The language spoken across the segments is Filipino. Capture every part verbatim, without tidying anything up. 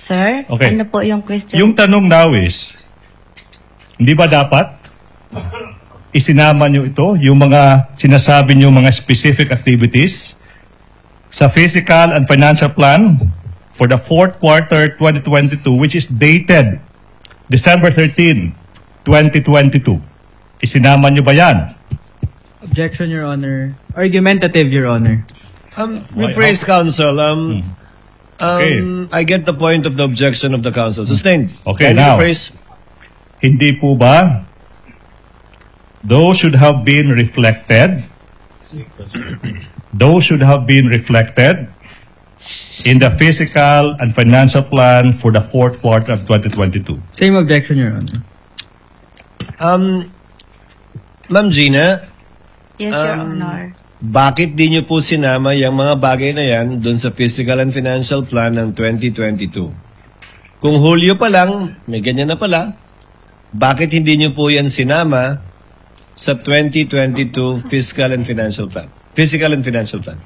Sir, Okay. ano po yung question? Yung tanong now is, hindi ba dapat isinama nyo ito, yung mga sinasabi nyo mga specific activities sa physical and financial plan for the fourth quarter twenty twenty-two, which is dated December thirteenth, twenty twenty-two. Isinama nyo ba yan? Objection, Your Honor. Argumentative, Your Honor. Um, rephrase, counsel. Um, Hmm. um, I get the point of the objection of the counsel. Sustained. Okay, Can you now. rephrase? Hindi po ba those should have been reflected those should have been reflected in the physical and financial plan for the fourth quarter of twenty twenty-two. Same objection, Your Honor. Um, Ma'am Gina, Yes, Your Um, Honor. bakit di nyo po sinama yung mga bagay na yan dun sa physical and financial plan ng twenty twenty-two? Kung Hulyo pa lang, may ganyan na pala, bakit hindi nyo po yan sinama sa twenty twenty-two fiscal and financial plan? Physical and financial plan.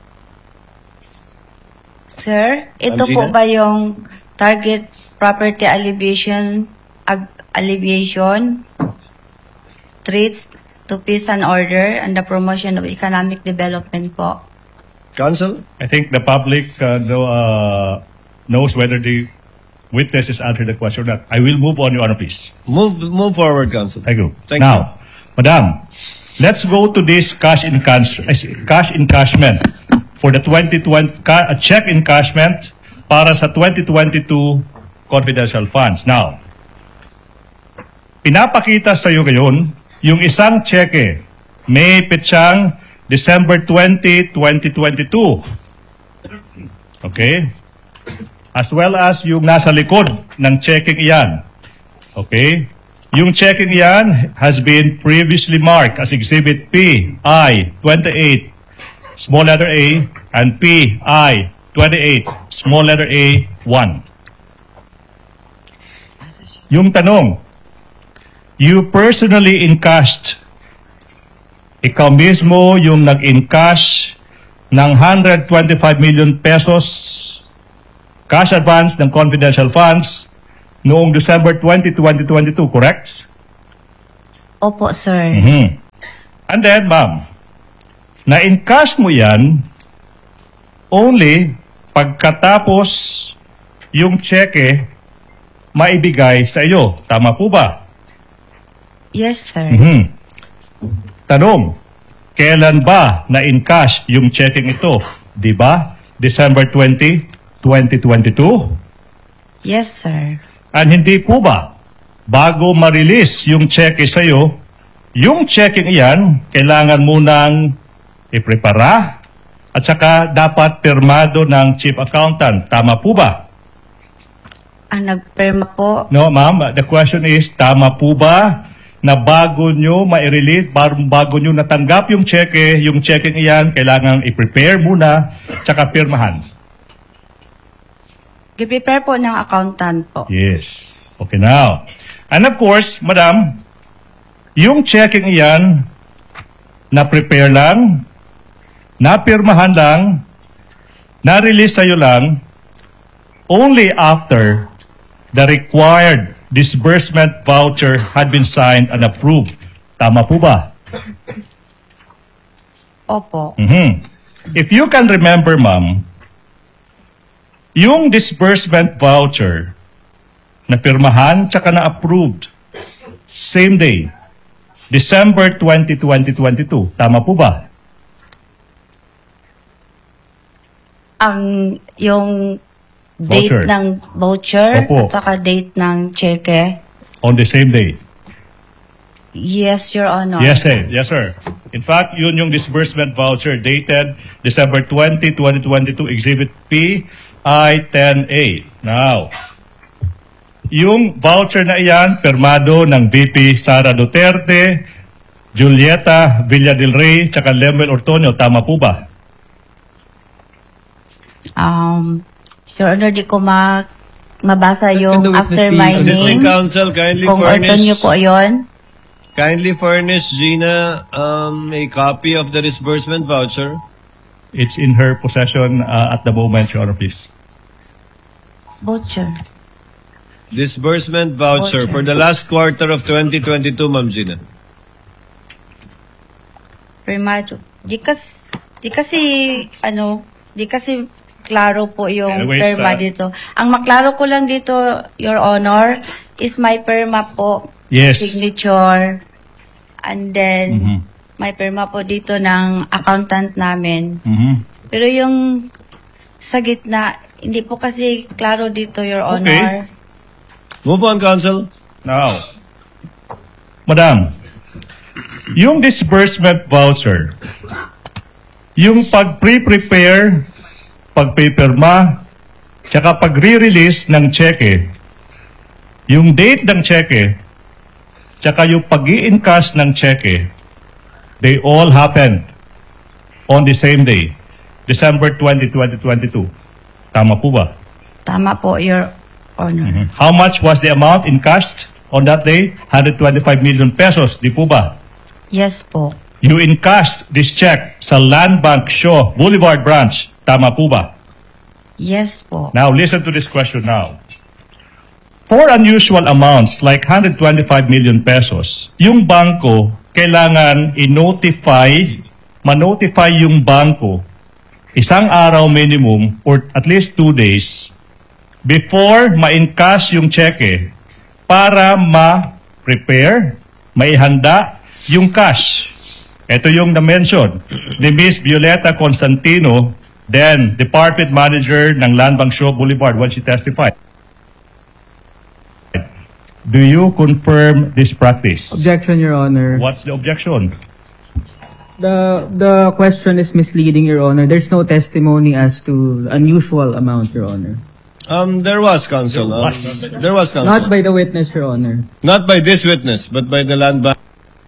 Sir, ito Ma'am po Gina? ba yung target property alleviation, ag- alleviation, threats to peace and order, and the promotion of economic development po? Counsel? I think the public uh, know, uh, knows whether the witness has answered the question or not. I will move on, Your Honor, please. Move move forward, Counsel. Thank you. Thank now, Madam, let's go to this cash in cash, cash encashment for the twenty twenty ca- a check encashment para sa twenty twenty-two confidential funds. Now, pinapakita sa iyo ngayon yung isang cheque may petsang December twentieth, twenty twenty-two. Okay? As well as yung nasa likod ng checking iyan. Okay? Yung checking iyan has been previously marked as Exhibit P I twenty-eight, small letter A, and P I twenty-eight, small letter A, one. Yung tanong, you personally encashed, ikaw mismo yung nag-encash ng one hundred twenty-five million pesos cash advance ng confidential funds noong December twentieth, twenty twenty-two, correct? Opo, sir. Mhm. And then, ma'am, na-encash mo yan only pagkatapos yung cheque maibigay sa iyo. Tama po ba? Yes, sir. Mhm. Tanong, kailan ba na-encash yung checking ito? Di ba? December twentieth, twenty twenty-two? Yes, sir. And hindi po ba, bago ma-release yung cheque sa iyo, yung checking iyan, kailangan munang iprepara at saka dapat pirmado ng chief accountant. Tama po ba? Ang nagperma po, No, ma'am. The question is, tama po ba na bago nyo ma-release, bago nyo natanggap yung cheque, yung checking iyan, kailangan i-prepare muna, tsaka pirmahan? giprepare po ng accountant po. Yes. Okay, now. And of course, madam, yung checking iyan, na-prepare lang, na-pirmahan lang, na-release sa'yo lang, only after the required disbursement voucher had been signed and approved. Tama po ba? Opo. Mhm. If you can remember, ma'am, yung disbursement voucher na pirmahan tsaka na approved same day, December twentieth, twenty twenty-two. Tama po ba? Ang yung date Voucher. ng voucher Opo. at saka date ng cheque. On the same day. Yes, Your Honor. Yes, sir. Yes, sir. In fact, yun yung disbursement voucher dated December twentieth, twenty twenty-two, Exhibit P I ten A. Now, yung voucher na iyan, permado ng V P Sara Duterte, Julieta Villadilrey, tsaka Lemuel Ortonio. Tama po ba? Um, Your Honor, di ko ma mabasa yung Can the witness after be- my Assistant name. Counsel, kindly Kung furnish, Ortonio po yun. kindly furnish Gina um, a copy of the disbursement voucher. It's in her possession uh, at the moment, Your Honor, please. Voucher. Disbursement voucher, Voucher. for the last quarter of twenty twenty-two, Ma'am Gina. Primado. Di kasi, di kasi, ano, di kasi klaro po yung Anyways, perma uh, dito. Ang maklaro ko lang dito, Your Honor, is my perma po. Yes. Signature. And then, Mhm. may perma po dito ng accountant namin. Mhm. Pero yung sa gitna, hindi po kasi klaro dito, Your Honor. Move on, Counsel. Now, Madam, yung disbursement voucher, yung pag-pre-prepare, pag-paperma, tsaka pag-re-release ng cheque, yung date ng cheque, tsaka yung pag-i-encash ng cheque, they all happened on the same day, December twentieth, twenty twenty-two. Tama po ba? Tama po, Your Honor. How much was the amount encashed on that day? one hundred twenty-five million pesos, di po ba? Yes po. You encashed this check sa Land Bank Shaw Boulevard branch. Tama po ba? Yes po. Now, listen to this question now. For unusual amounts like one hundred twenty-five million pesos, yung bangko kailangan i-notify, ma-notify yung bangko isang araw minimum or at least two days before ma-encash yung cheque para ma-prepare, maihanda yung cash. Ito yung na-mention ni Miss Violeta Constantino, then Department Manager ng Land Bank Shaw Boulevard when she testified. Do you confirm this practice? Objection, Your Honor. What's the objection? The the question is misleading, Your Honor. There's no testimony as to unusual amount, Your Honor. Um, there was, Counsel. There um, was. there was, Counsel. Not by the witness, Your Honor. Not by this witness, but by the Land Bank,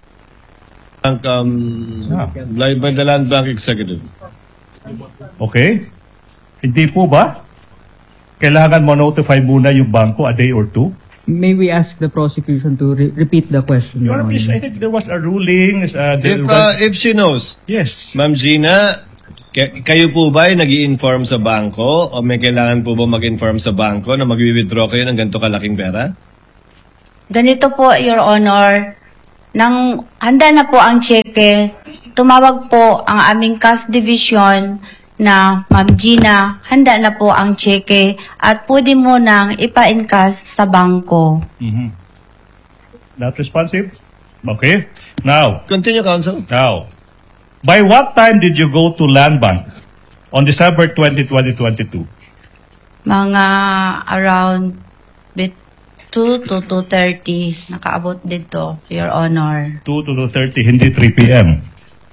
um, Ah. by by the Land Bank Executive. Okay? Hindi po ba? Kailangan mo notify muna yung bangko a day or two? May we ask the prosecution to re- repeat the question, Your Your Honor, please, I Honor? think there was a ruling. Uh, there If, was- uh, if she knows, yes. Ma'am Gina, kay- kayo po ba ay nag inform sa bangko o may kailangan po ba mag-inform sa bangko na mag-withdraw kayo ng ganito kalaking pera? Ganito po, Your Honor, nang handa na po ang cheque, tumawag po ang aming cash division na Ma'am Gina, handa na po ang cheque at pwede mo nang ipa-encash sa bangko. Mhm. Not responsive? Okay. Now, Continue, Counsel. now, by what time did you go to Land Bank on December twentieth, twenty twenty-two? Mga around bit two to two thirty, nakaabot dito, Your Honor. two to two thirty, hindi three p m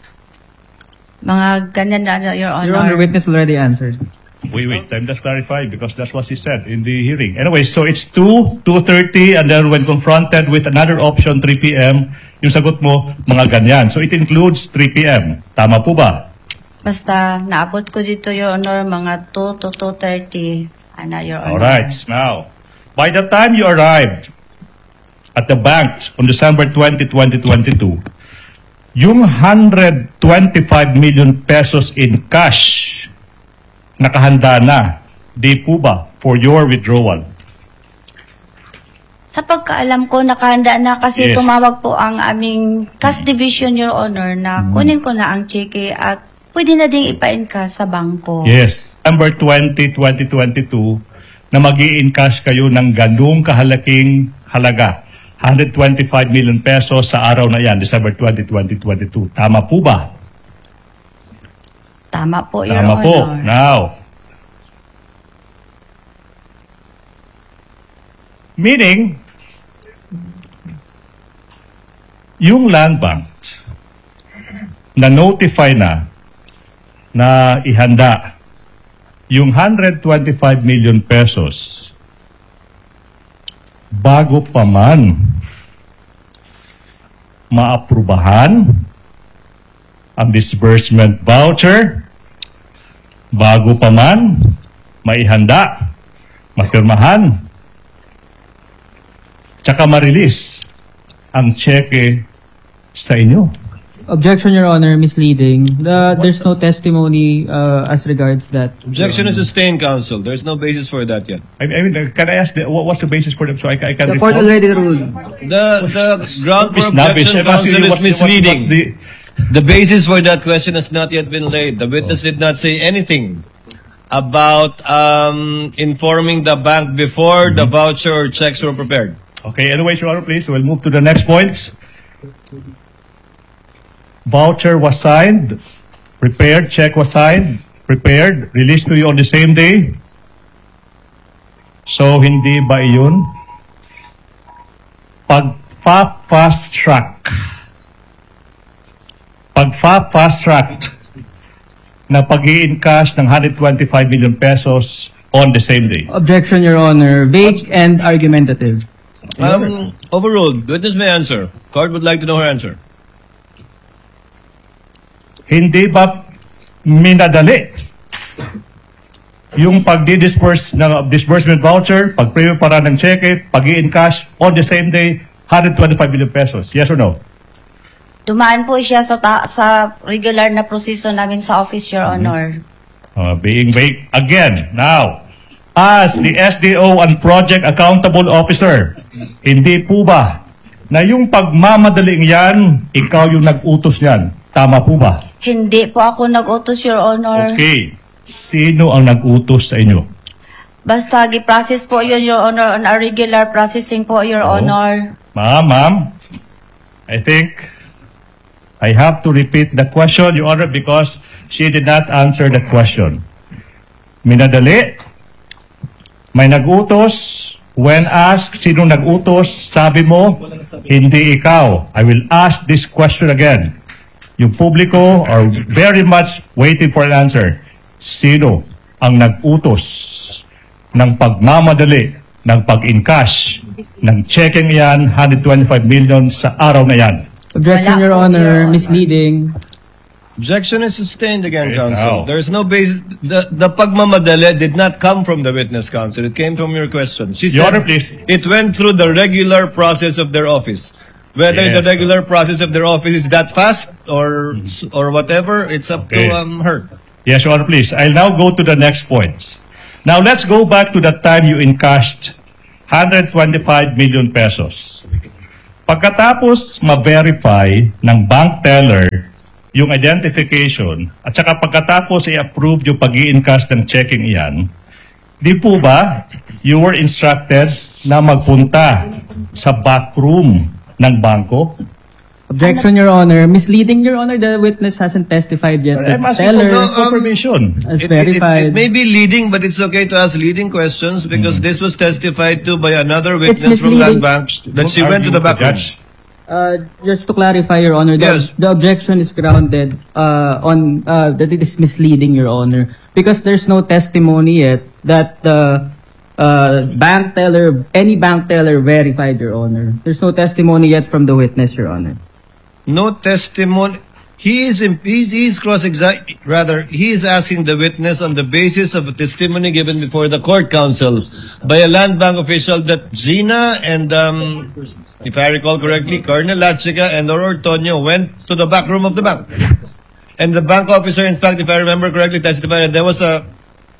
Mga ganyan na, Your Your Honor. Honor, witness already answered. Wait, wait. Time just clarify because that's what he said in the hearing. Anyway, so it's two, two thirty, and then when confronted with another option, three p m, yung sagot mo, mga ganyan. So it includes three p m Tama po ba? Basta naabot ko dito, Your Honor, mga two to two thirty. Ana, Your Honor. Alright. Now, by the time you arrived at the bank on December twentieth, twenty twenty-two, yung one hundred twenty-five million pesos in cash nakahanda na, di po ba, for your withdrawal? Sa pagkaalam ko, nakahanda na kasi Yes. tumawag po ang aming cash division, Your Honor, na kunin ko na ang cheque at pwede na ding ipa-encash sa bangko. Yes. December twentieth, twenty twenty-two, na mag-i-encash kayo ng ganung kahalaking halaga. one hundred twenty-five million pesos sa araw na yan, December twentieth, twenty twenty-two. Tama po ba? Tama po, Your Tama po. Honor. Now, meaning, yung land bank na notify na na ihanda yung one hundred twenty-five million pesos bago pa man maaprubahan ang disbursement voucher, bago pa man maihanda, mapirmahan, tsaka ma-release ang cheque sa inyo. Objection, Your Honor, misleading. The, there's no testimony uh, as regards that. Objection is sustained, counsel. There's no basis for that yet. I, I mean, uh, can I ask the, what, what's the basis for them so I, I can The court respond? already ruled. The the ground for It's not based- objection, I'm asking counsel, you is what's the- what's- misleading. what's the- The basis for that question has not yet been laid. The witness did not say anything about um, informing the bank before the voucher or checks were prepared. Okay, anyway, Your Honor, please, we'll move to the next point. Voucher was signed, prepared, check was signed, prepared, released to you on the same day. So, hindi ba iyon? Pag-fast track. Pag-fast track na pag-i-encash ng one hundred twenty-five million pesos on the same day. Objection, Your Honor. Vague and argumentative. Um, overruled. Witness may answer. Court would like to know her answer. Hindi ba minadali yung pag-disperse ng disbursement voucher, pag-preview para ng cheque, pag-i-encash on the same day, one hundred twenty-five million pesos? Yes or no? Dumaan po siya sa, ta- sa regular na proseso namin sa office, Your Honor. Uh, being vague again. Now, as the S D O and Project Accountable Officer, hindi po ba na yung pagmamadaling yan, ikaw yung nag-utos yan? Tama po ba? Hindi po ako nag-utos, Your Honor. Okay. Sino ang nag-utos sa inyo? Basta gi-process po yun, Your Honor, on a regular processing po, Your Oh. Honor. Ma'am, ma'am, I think I have to repeat the question, Your Honor, because she did not answer the question. Minadali, may nag-utos, when asked sino nag-utos, sabi mo, hindi ikaw. I will ask this question again. Yung publiko are very much waiting for an answer. Sino ang nag-utos ng pagmamadali, ng pag-encash, ng checking yan, one hundred twenty-five million sa araw na yan? Objection, Wala Your po, Honor. Your Honor. Misleading. Objection is sustained again, Okay, counsel. now. There is no basis. The, the pagmamadali did not come from the witness, counsel. It came from your question. She Your said Honor, please. it went through the regular process of their office. Whether Yes. the regular process of their office is that fast or or whatever, it's up Okay. to um, her. Yes, Your Honor, please. I'll now go to the next point. Now, let's go back to the time you encashed one hundred twenty-five million pesos. Pagkatapos ma-verify ng bank teller yung identification at saka pagkatapos i-approve yung pag-i-encash ng checking iyan, di po ba you were instructed na magpunta sa backroom ng bangko? Objection, Your Honor. Misleading, Your Honor. The witness hasn't testified yet. The I'm asking for teller no um, confirmation. has It, it, it, verified. it may be leading, but it's okay to ask leading questions because this was testified to by another witness from Land misleading. Bank that she Don't went to argue the with back room. judge. Uh, just to clarify, Your Honor, the, Yes. the objection is grounded uh, on uh, that it is misleading, Your Honor, because there's no testimony yet that the uh, bank teller, any bank teller verified, Your Honor. There's no testimony yet from the witness, Your Honor. No testimony. He is imp- he's, he's cross exam rather he is asking the witness on the basis of a testimony given before the court counsel by a land bank official that Gina and um, if I recall correctly, Colonel Lachica and Aurora Tonyo went to the back room of the bank. And the bank officer, in fact, if I remember correctly, testified that there was a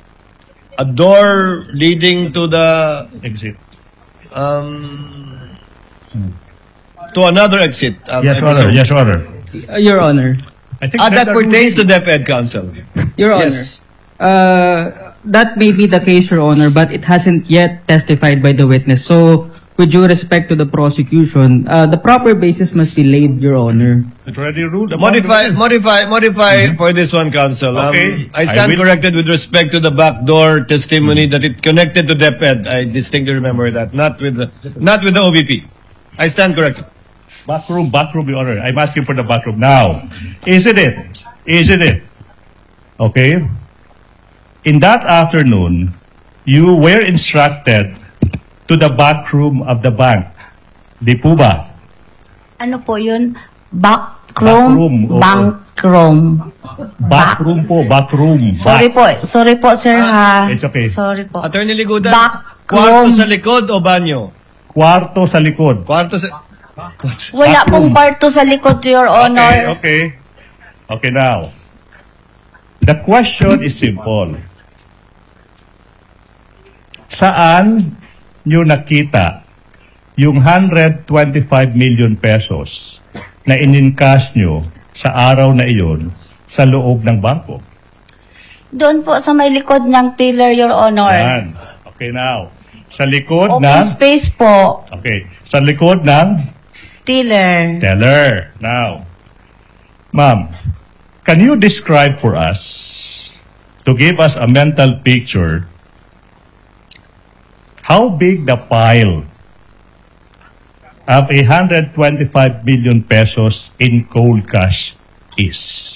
a door leading to the Exit. um, to another exit. Um, Yes, I Your Honor. presume. Yes, Your Honor. Uh, Your Honor. I think Ah, that the pertains to ruling- DepEd counsel. Your Honor. Yes. Uh, that may be the case, Your Honor, but it hasn't yet testified by the witness. So, with due respect to the prosecution, uh, the proper basis must be laid, Your Honor. It already ruled upon Modify, the- modify, modify for this one, counsel. Um, Okay. I stand I will- corrected with respect to the backdoor testimony that it connected to DepEd. I distinctly remember that, not with the, not with the O V P. I stand corrected. Backroom, backroom, Your Honor. I'm asking for the backroom. Now, isn't it? Isn't it? Okay? In that afternoon, you were instructed to the backroom of the bank. Di po ba? Ano po yun? Backroom? Backroom, oo. Bankroom. Backroom po, backroom. Sorry Back. po. Sorry po, sir, ha? It's okay. Sorry po. Attorney Ligudan, Back kwarto room. sa likod o banyo? Kwarto sa likod. Kwarto sa... Wala pong kwarto sa likod, Your Honor. Okay, okay. Okay, now. The question is simple. Saan nyo nakita yung one hundred twenty-five million pesos na in-encash nyo sa araw na iyon sa loob ng bangko? Doon po sa may likod ng teller, Your Honor. Yan. Okay, now. Sa likod Open ng... space po, Okay. Sa likod ng teller. teller. Now, ma'am, can you describe for us, to give us a mental picture, how big the pile of one hundred twenty-five million pesos in cold cash is?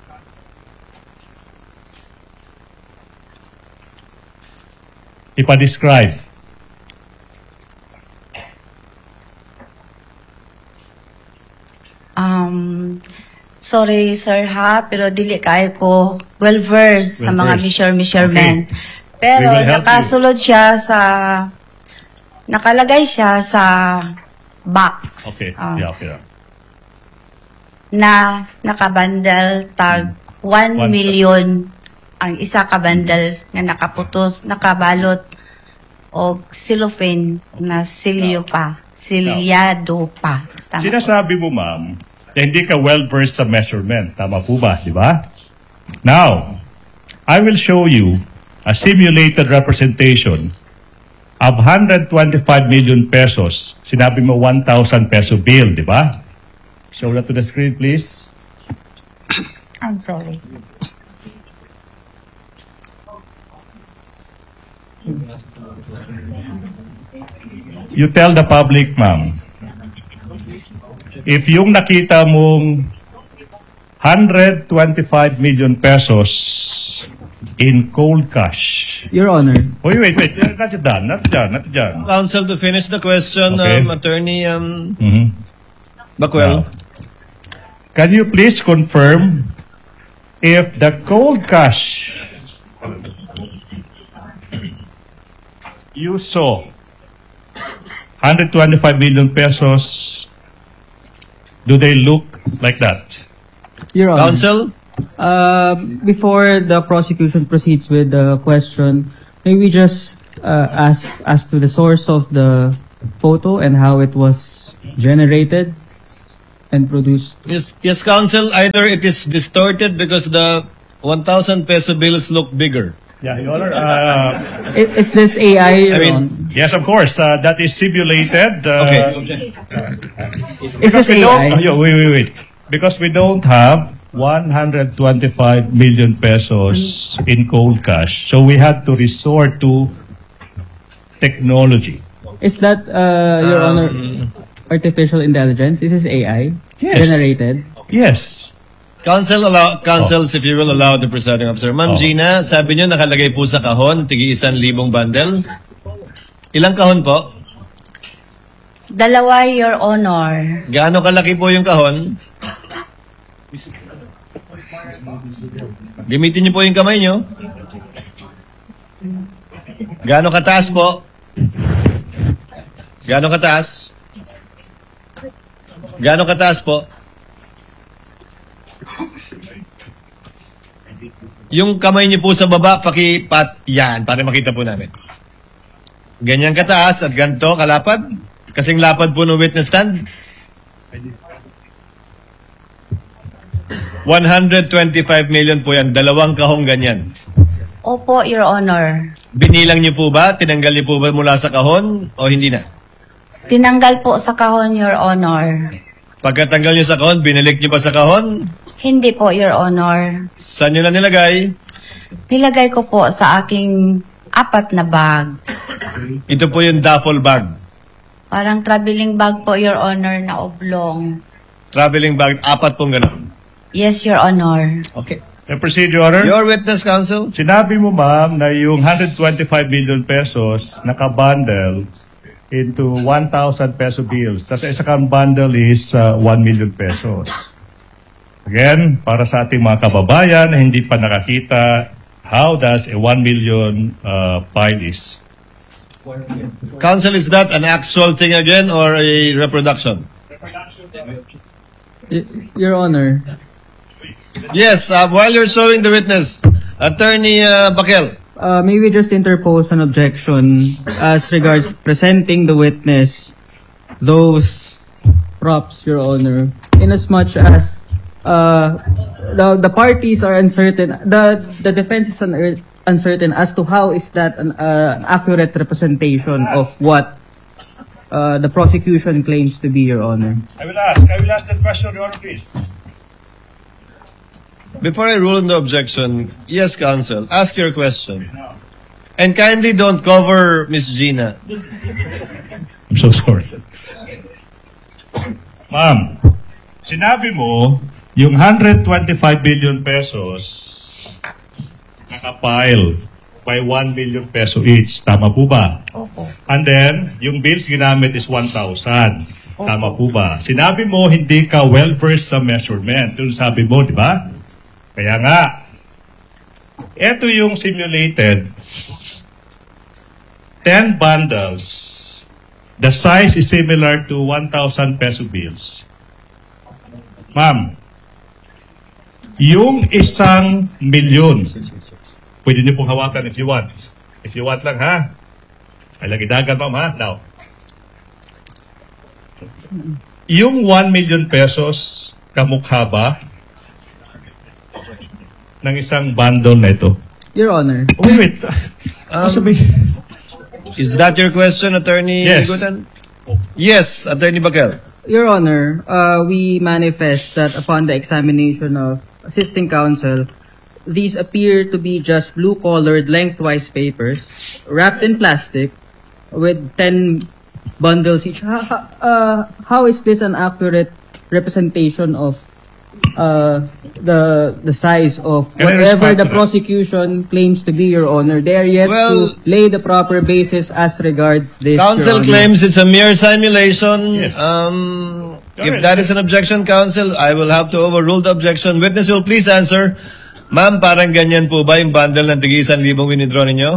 Ipa-describe. Um, sorry, sir, ha, pero dili kayo ko well-versed sa mga Well-versed. measure-measurement. Pero We will help nakasulod siya sa, nakalagay siya sa box. Okay. Ah, Yeah, okay. na nakabandal tag one One- million ang isa ka bundle nga nakaputos, nakabalot og cellophane na silyo pa, silyado pa. Tama. Sinasabi mo, ma'am, na hindi ka well-versed sa measurement. Tama po ba, di ba? Now, I will show you a simulated representation of one hundred twenty-five million pesos. Sinabi mo one thousand peso bill, di ba? Show that to the screen, please. I'm sorry. You tell the public, ma'am, if yung nakita mong one hundred twenty-five million pesos in cold cash. Your Honor, Wait, wait, wait. Not done, not done, not done. Counsel, to finish the question, Okay. um, Attorney um, Mhm. Bacuel. Now, can you please confirm if the cold cash you saw one hundred twenty-five million pesos, do they look like that? Your Honor. Counsel? Uh, before the prosecution proceeds with the question, may we just uh, ask as to the source of the photo and how it was generated and produced? Yes, yes, Counsel, either it is distorted because the one thousand peso bills look bigger. Yeah, Your Honor. Uh, I- Is this A I, Your I mean, Honor? yes, of course. Uh, that is simulated. Uh, Okay. Is this we A don't, I? Ayo, wait, wait, wait. Because we don't have one hundred twenty-five million pesos in cold cash. So we had to resort to technology. Is that, uh, Your Um, Honor, artificial intelligence? Is this A I? Yes. Generated? Yes. Counsel, allow, counsels, if you will allow the presiding officer. Ma'am Oh. Gina, sabi niyo nakalagay po sa kahon, tigi isang libong bundle. Ilang kahon po? Dalawa, Your Honor. Gaano kalaki po yung kahon? Gamitin niyo po yung kamay niyo. Gaano kataas po? Gaano kataas? Gaano kataas po? Yung kamay niyo po sa baba, pakipat yan, para makita po namin. Ganyan kataas at ganito kalapad? Kasing lapad po ng witness stand? one hundred twenty-five million po yan, dalawang kahong ganyan. Opo, Your Honor. Binilang niyo po ba? Tinanggal niyo po ba mula sa kahon o hindi na? Tinanggal po sa kahon, Your Honor. Pagkatanggal niyo sa kahon, binalik niyo pa sa kahon? Hindi po, Your Honor. Saan niyo na nilagay? Nilagay ko po sa aking apat na bag. Ito po yung duffel bag. Parang traveling bag po, Your Honor, na oblong. Traveling bag, apat pong gano'n. Yes, Your Honor. Okay. The procedure. Your witness, counsel? Sinabi mo, ma'am, na yung one hundred twenty-five million pesos nakabundle into one thousand peso bills. Tapos isa kang bundle is uh, one million pesos. Again, para sa ating mga kababayan na hindi pa nakakita, how does a one million uh, pile is? Counsel, is that an actual thing again or a reproduction? Y- Your Honor, Yes, uh, while you're showing the witness, Attorney uh, Bakel. uh, may we just interpose an objection as regards presenting the witness those props, Your Honor, inasmuch as uh, the the parties are uncertain, the the defense is un- uncertain as to how is that an, uh, an accurate representation of what uh, the prosecution claims to be, Your Honor. I will ask. I will ask that question, Your Honor, please. Before I rule on the objection, yes, counsel, ask your question. And kindly don't cover Miss Gina. I'm so sorry. Ma'am, sinabi mo, yung one hundred twenty-five billion pesos nakapile by one million peso each. Tama po ba? Opo. And then, yung bills ginamit is one thousand. Tama po ba? Sinabi mo, hindi ka well-versed sa measurement. Yung sabi mo, di ba? Kaya nga, ito yung simulated ten bundles. The size is similar to one thousand peso bills. Ma'am, yung isang milyon, pwede niyo pong hawakan if you want. If you want lang, ha? Ay, lagi dagan, ma'am, ha? Now, yung one million pesos, kamukha ba ng isang bundle na ito? Your Honor, Wait, wait. Um, Sabi, Is that your question, Attorney Yes. Gutan? Yes, Attorney Bakel. Your Honor, uh, we manifest that upon the examination of assisting counsel, these appear to be just blue-colored lengthwise papers wrapped in plastic with ten bundles each. How, uh, how is this an accurate representation of uh, the the size of Can I whatever respond the to that? prosecution claims to be, Your Honor? They are yet Well- to lay the proper basis as regards this, Your Counsel Honor. claims it's a mere simulation. Yes. Um, if Correct. that is an objection, counsel, I will have to overrule the objection. Witness will please answer. Ma'am, parang ganyan po ba yung bundle ng tigisan libong winidraw ninyo?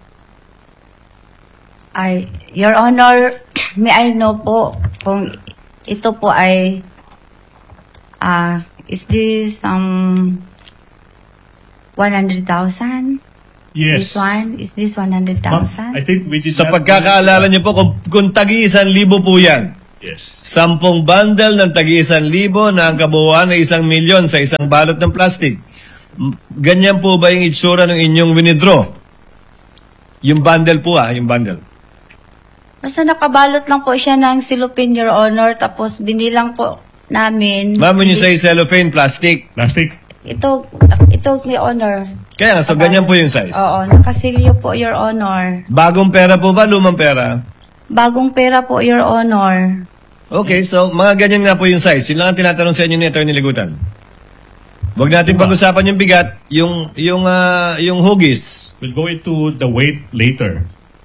Ay, Your Honor, may I know po kung ito po ay ah is this um one hundred thousand? yes. This one? Is this one hundred Ma'am, thousand? I think we did Sa not- pagkakaalala niyo po, kung, kung tagi-isan libo po yan, Yes. sampung bundle ng tagi-isan libo na ang kabuuan ay isang milyon sa isang balot ng plastic. M- Ganyan po ba yung itsura ng inyong winidraw? Yung bundle po ah, yung bundle. Basta nakabalot lang po siya ng silupin, Your Honor, tapos binilang po namin. Ma'am, when you say cellophane, plastic. Plastic. Ito, ito, Your Honor. Kaya nga, so ganyan po yung size. Oo, nakasilyo po, Your Honor. Bagong pera po ba, lumang pera? Bagong pera po, Your Honor. Okay, so mga ganyan nga po yung size. Yun lang ang tinatanong sa inyo ni Attorney Ligutan. Huwag natin pag-usapan yung bigat, yung yung ah, yung hugis. We'll go into the weight later.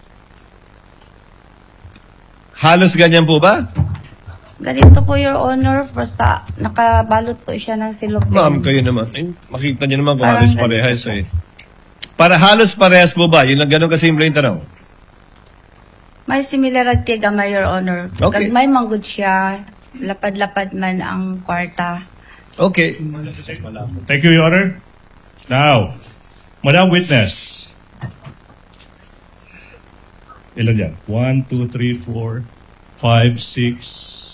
Halos ganyan po ba? Ganito po, Your Honor, basta nakabalot po siya ng silupin. Ma'am, kayo naman. Eh, makita niyo naman kung Parang halos ganito parehas po. eh. Para halos parehas po ba? Yun lang ganun kasimple yung tanong. May similarity gama, Your Honor. Okay. Kag may manggod siya, lapad-lapad man ang kwarta. Okay. Thank you, Your Honor. Now, Madam Witness. Ilan yan? One, two, three, four, five, six.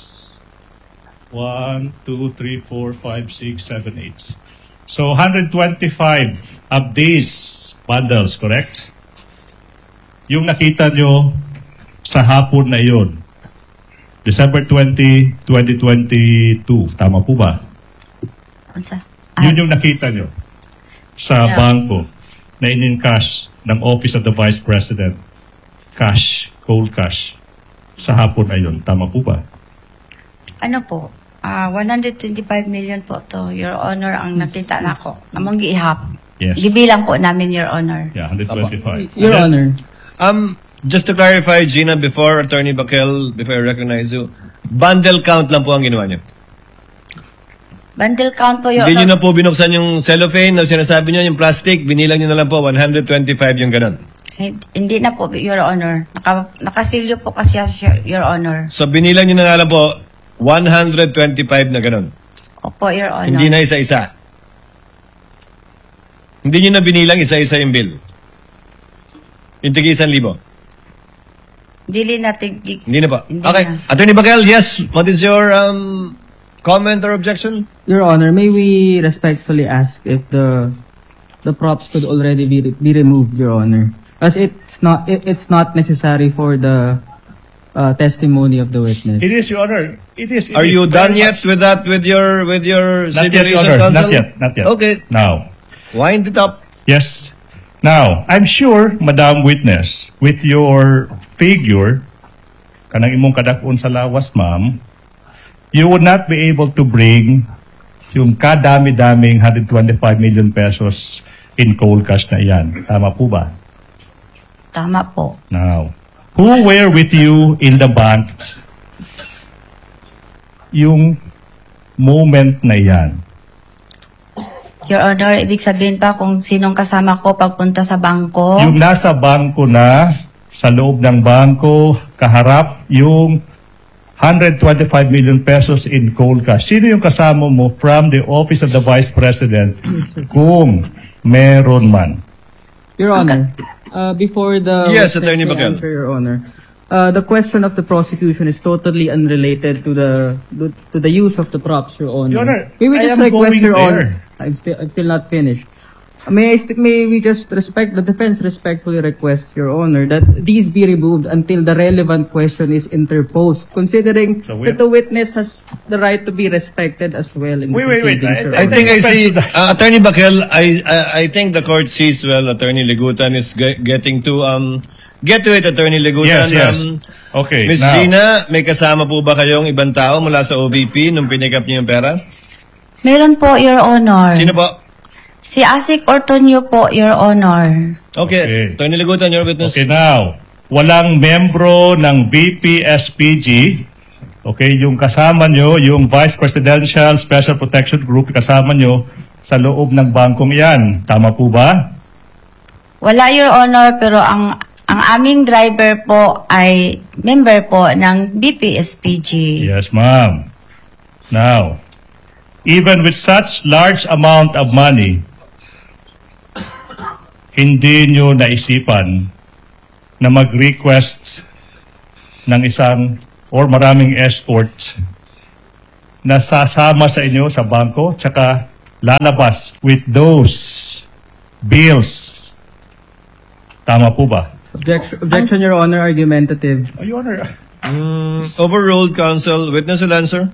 One, two, three, four, five, six, seven, eight. So, one hundred twenty-five of these bundles, correct? Yung nakita nyo sa hapon na yun, December twentieth, twenty twenty-two. Tama po ba? Unsa? Yun yung nakita nyo sa Yeah. bangko na in-cash ng Office of the Vice President. Cash, cold cash. Sa hapon na yun. Tama po ba? Ano po? Ah, one hundred twenty-five million po to, Your Honor, ang nakita nako. Namang giihap. Yes. Gibilang po namin, Your Honor. Yeah, one hundred twenty-five. Your And then- Honor. Um, just to clarify, Gina, before Attorney Bakel, before I recognize you, bundle count lang po ang ginawa niyo. Bundle count po, Your Hindi niyo Honor. na po binuksan yung cellophane na sinasabi niyo, yung plastic, binilang niyo na lang po, one hundred twenty-five yung ganun. Hin- Hindi na po, Your Honor. Naka, nakasilyo po kasi siya, Your Honor. So binilang niyo na nga lang po, one hundred twenty-five na ganun. Opo, Your Honor. Hindi na isa-isa. Hindi nyo na binilang isa-isa yung bill. Yung tigi isang libo. Dili natin... Hindi na po. Hindi Okay. na. Attorney Bakel, yes. What is your um, comment or objection? Your Honor, may we respectfully ask if the the props could already be re- be removed, Your Honor, as it's not it, it's not necessary for the uh, testimony of the witness. It is, Your Honor. It is. it Are is you very done much- yet with that, with your with your Not yet, Your stipulation, Honor. counsel? Not yet. Not yet. Okay. Now. Wind it up. Yes. Now, I'm sure, Madam Witness, with your figure, kanang imong kadakon sa lawas, ma'am, you would not be able to bring yung kadami-daming one hundred twenty-five million pesos in cold cash na iyan. Tama po ba? Tama po. Now, who were with you in the bank yung moment na iyan? Your Honor, ibig sabihin pa kung sinong kasama ko pagpunta sa bangko. Yung nasa bangko na, sa loob ng bangko, kaharap yung one hundred twenty-five million pesos in cold cash. Sino yung kasama mo from the Office of the Vice President kung meron man? Your Honor, uh, before the Yes, witness Attorney may Bakel. answer, Your Honor, uh, the question of the prosecution is totally unrelated to the to the use of the props, Your Honor. Your Honor, may we I just am request, going Your there. Honor? I'm still I'm still not finished. May I st- may we just respect the defense respectfully request, Your Honor, that these be removed until the relevant question is interposed, considering So we- that the witness has the right to be respected as well in the Wait, wait, wait. proceedings, I- Your I I Honor. think I see, Respect to uh, Attorney Bakel, I, I I think the court sees well. Attorney Ligutan is ge- getting to um get to it, Attorney Ligutan. Yes, yes. Um, Okay, Miss now, Gina, may kasama po ba kayong ibang tao mula sa O V P nung pinikap niyo yung pera? Meron po, Your Honor. Sino po? Si Asik Ortonio po, Your Honor. Okay. Okay. Attorney Ligutan, your witness. Okay, now, walang membro ng V P S P G, okay, yung kasama nyo, yung Vice Presidential Special Protection Group, kasama nyo sa loob ng bangkong iyan. Tama po ba? Wala, Your Honor, pero ang ang aming driver po ay member po ng B P S P G. Yes, ma'am. Now, even with such large amount of money, hindi nyo naisipan na mag-request ng isang or maraming escort na sasama sa inyo sa bangko tsaka lalabas with those bills. Tama po ba? Objection, objection, Your Honor, argumentative. Oh, Your Honor. Mm, overruled, counsel. Witness will answer.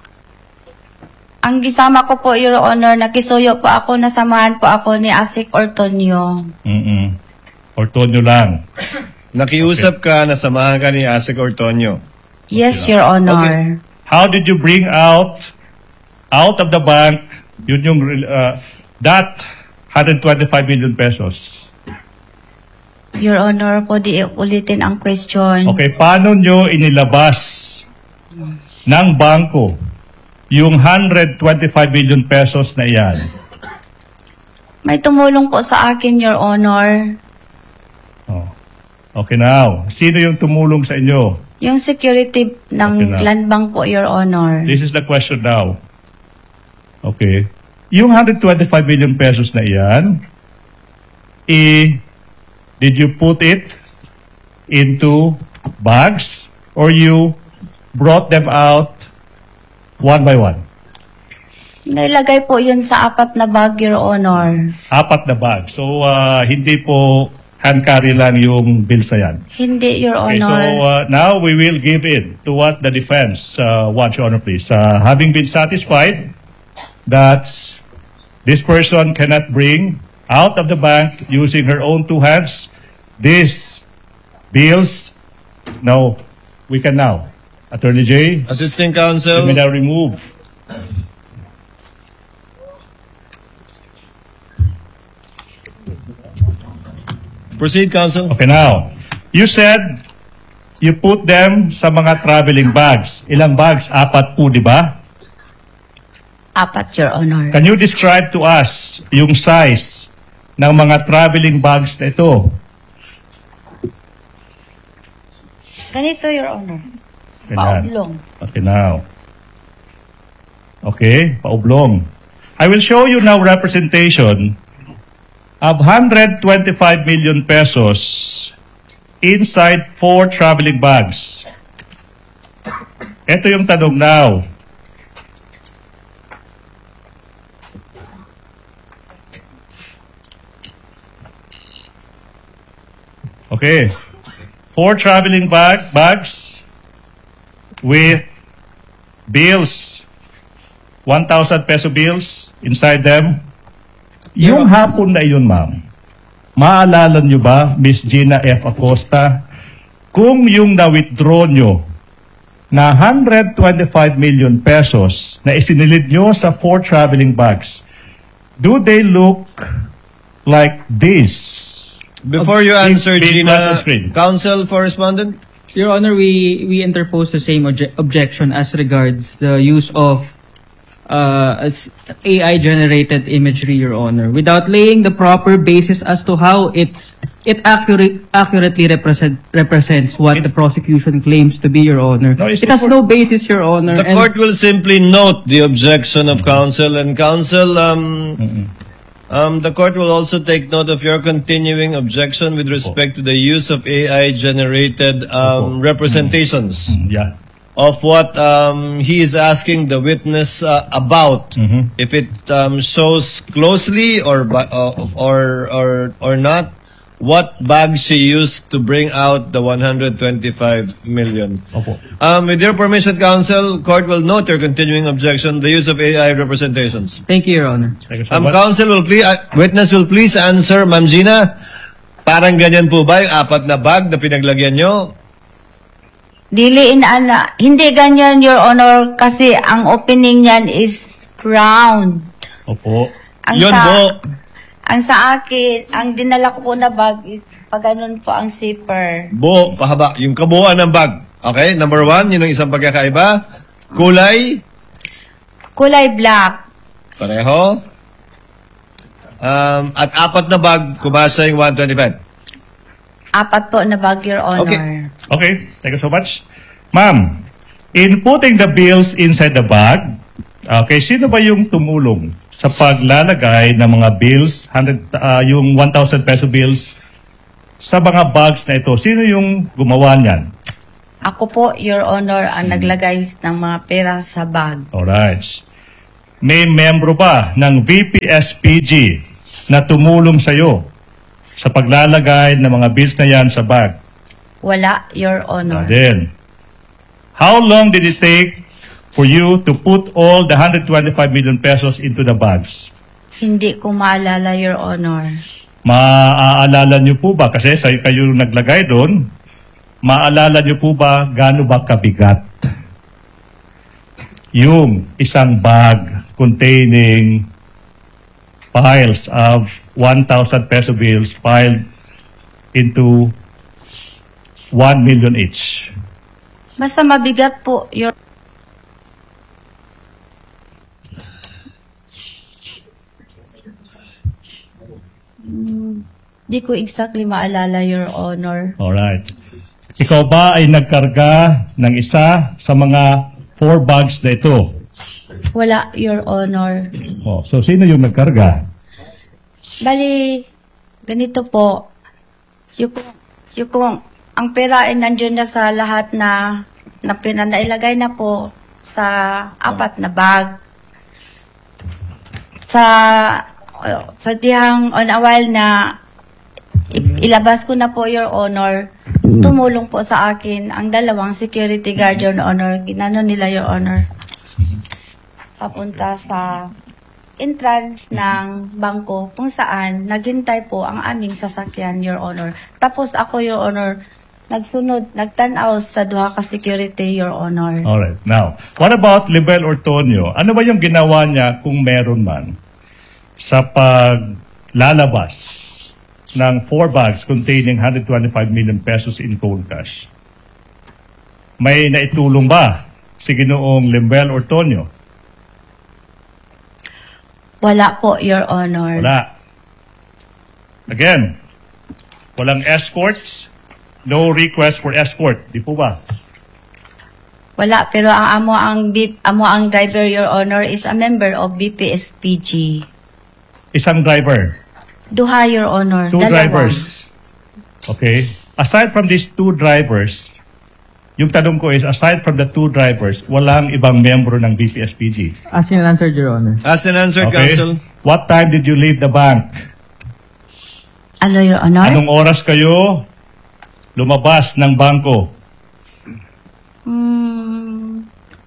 Ang gisama ko po, Your Honor, nakisuyo po ako, nasamahan po ako ni Asik Ortonio. Mm-mm. Ortonio lang. Nakiusap ka, nasamahan ka ni Asik Ortonio. Yes, Your Honor. Okay. How did you bring out out of the bank yun yung uh, that one hundred twenty-five million pesos? Your Honor, po di ulitin ang question. Okay, paano nyo inilabas ng bangko yung one hundred twenty-five million pesos na iyan? May tumulong po sa akin, Your Honor. Oh. Okay, now, sino yung tumulong sa inyo? Yung security ng Okay na. land bank po, Your Honor. This is the question now. Okay. Yung one hundred twenty-five million pesos na iyan, eh, did you put it into bags or you brought them out one by one? Nailagay po yun sa apat na bag, Your Honor. Apat na bag. So, uh, hindi po hand carry lang yung bills na yan. Hindi, Your Okay, so Honor. uh, now we will give in to what the defense uh, wants, Your Honor, please. Uh, having been satisfied that this person cannot bring out of the bank using her own two hands these bills, no, we can now. Attorney J, Assisting you counsel. may now remove. Proceed, counsel. Okay, now, you said you put them sa mga traveling bags. Ilang bags? Apat po, di ba? Apat, Your Honor. Can you describe to us yung size ng mga traveling bags na ito? Ganito, Your Honor. Ganyan. Paublong. Okay, now. Okay, paublong. I will show you now representation of one hundred twenty-five million pesos inside four traveling bags. Ito yung tanong now. Okay. Four traveling bag bags with bills, one thousand peso bills inside them. Yung hapon na yun, ma'am, maalala nyo ba, Miss Gina F. Acosta, kung yung na-withdraw nyo na one hundred twenty-five million pesos na isinilid nyo sa four traveling bags, do they look like this? Before you Big- answer, big Gina, master screen. counsel for respondent? Your Honor, we, we interpose the same obje- objection as regards the use of uh, as A I-generated imagery, Your Honor, without laying the proper basis as to how it's it accurate, accurately represent, represents what the prosecution claims to be, Your Honor. No, it's it has before- no basis, Your Honor. The and- court will simply note the objection of counsel, and counsel, um, um, the court will also take note of your continuing objection with respect to the use of A I-generated um, representations Yeah. of what um, he is asking the witness uh, about. Mhm. If it um, shows closely or ba- uh, or or or not, what bag she used to bring out the one hundred twenty-five million. Opo. Um, with your permission, counsel, court will note your continuing objection, the use of A I representations. Thank you, Your Honor. Thank you so Um, much. counsel will please, uh, witness will please answer, Ma'am Gina. Parang ganyan po ba yung apat na bag na pinaglagyan nyo? Dili inaana, hindi ganyan, Your Honor, kasi ang opening niyan is round. Opo. Ang Yun sa, po. Ang sa akin, ang dinala ko po na bag is pag ganun po ang zipper. Buo, pahaba. Yung kabuuan ng bag. Okay, number one, yun ang isang pagkakaiba. Kulay, Kulay black. pareho. Um, at apat na bag, kumasa yung one twenty-five. Apat po na bag, Your Honor. Okay. Okay, thank you so much. Ma'am, in putting the bills inside the bag, okay, sino ba yung tumulong sa paglalagay ng mga bills, one hundred, ah, yung one thousand peso bills, sa mga bags na ito? Sino yung gumawa niyan? Ako po, Your Honor, ang naglagay ng mga pera sa bag. Alright. May membro ba ng V P S P G na tumulong sa'yo sa paglalagay ng mga bills na yan sa bag? Wala, Your Ah, Honor. then, how long did it take for you to put all the one hundred twenty-five million pesos into the bags? Hindi ko maalala, Your Honor. Maaalala niyo po ba, kasi sa kayo naglagay doon, maaalala niyo po ba gaano ba kabigat yung isang bag containing piles of one thousand peso bills piled into one million each? Basta mabigat po, Your Hmm, Di ko exactly maalala, Your Honor. Alright. Ikaw ba ay nagkarga ng isa sa mga four bags na ito? Wala, Your Honor. Oh, so sino yung nagkarga? Bali, ganito po. Yung, yung, ang pera ay nandiyon na sa lahat na, na pinanailagay na po sa apat na bag. Sa, sa dihang on a while na i- ilabas ko na po, Your Honor, tumulong po sa akin ang dalawang security guard, Your Honor. Ginano nila, Your Honor, papunta sa entrance ng bangko kung saan naghintay po ang aming sasakyan, Your Honor. Tapos ako, Your Honor, nagsunod, nagtanaw sa duha ka security, Your Honor. Alright. Now, what about Libel Ortonio? Ano ba yung ginawa niya kung meron man sa paglalabas ng four bags containing one hundred twenty-five million pesos in cold cash? May naitulong ba si Ginoong Libel Ortonio? Wala po, Your Honor. Wala. Again, walang escorts, no request for escort. Di po ba? Wala, pero ang amo ang B- amo ang driver, Your Honor, is a member of B P S P G. Isang driver. Duha, Your Honor. Two Dalawa. drivers. Okay. Aside from these two drivers, yung tanong ko is, aside from the two drivers, walang ibang membro ng B P S P G. Ask and answered, Your Honor. As an answer, Okay. counsel. What time did you leave the bank? Ano, Your Honor? Anong oras kayo lumabas ng bangko? Hmm.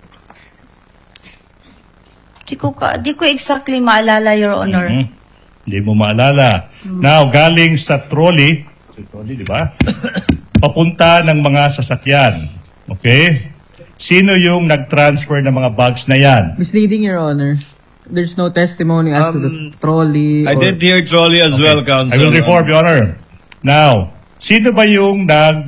Di ko, ka, di ko exactly maalala, Your Honor. Mhm. Hindi mo maalala. Now, galing sa trolley, sa trolley, di ba? Papunta ng mga sasakyan. Okay? Sino yung nag-transfer ng mga bags na yan? Misleading, Your Honor. There's no testimony as to the Um, trolley. I or- did hear trolley as well, counsel. I will reform, Your Honor. Now, sino ba yung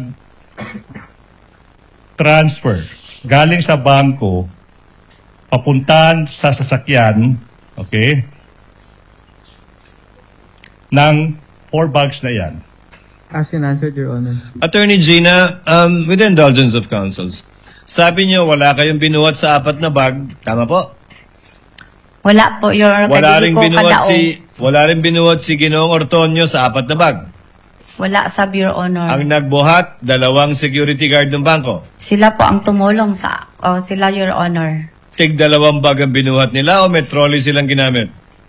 nag-transfer galing sa bangko, papuntan sa sasakyan, okay, ng four bags na yan? Ask and answered, Your Honor. Attorney Gina, um, with the indulgence of counsels, sabi niyo wala kayong binuhat sa apat na bag. Tama po? Wala po, Your Honor. Wala Kasi di rin ko binuhat kadaog. si wala rin binuhat si Ginoong Ortonio sa apat na bag. Wala, sab, Your Honor. Ang nagbuhat, dalawang security guard ng bangko. Sila po ang tumulong sa... Oh, sila, Your Honor. Tig dalawang bag ang binuhat nila o may trolley silang ginamit?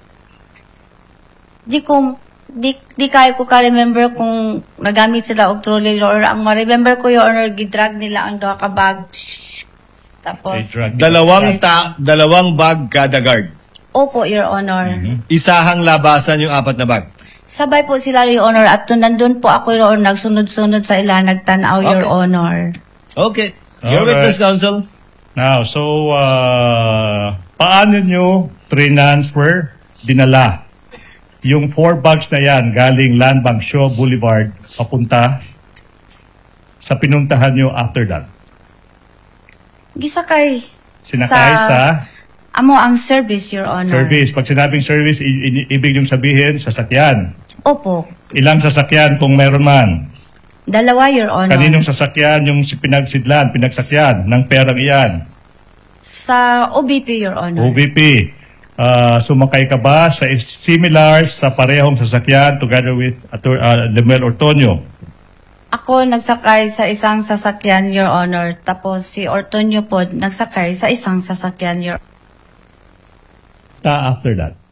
Di ko... Di, di kaya ko ka-remember kung nagamit sila og trolley, Your Honor. Ang ma-remember ko, Your Honor, gidrag nila ang duha ka bag. Tapos... They drug- Dalawang ta dalawang bag kada guard. Opo, Your Honor. Isahang labasan yung apat na bag. Sabay po sila, Your Honor, at to nandun po ako, Your Honor, nagsunod-sunod sa ila, nagtanaw, Your Okay. Honor. Okay. Your Alright. witness, counsel. Now, so, uh, paano nyo transfer, dinala, yung four bags na yan galing Land Bank Shaw Boulevard papunta sa pinuntahan nyo after that? Gisakay. Sinakay sa, Amo ang service, Your Honor. service. Pag sinabing service, i- i- ibig yung sabihin, sasakyan. Opo. Ilang sasakyan kung meron man? Dalawa, Your Honor. Kaninong sasakyan yung si- pinagsidlan, pinagsakyan ng perang iyan? Sa O B P, Your Honor. O B P. Uh, sumakay ka ba sa similar sa parehong sasakyan together with Ator, uh, Lemuel Ortonio? Ako nagsakay sa isang sasakyan, Your Honor. Tapos si Ortonio po nagsakay sa isang sasakyan, Your Ta after that.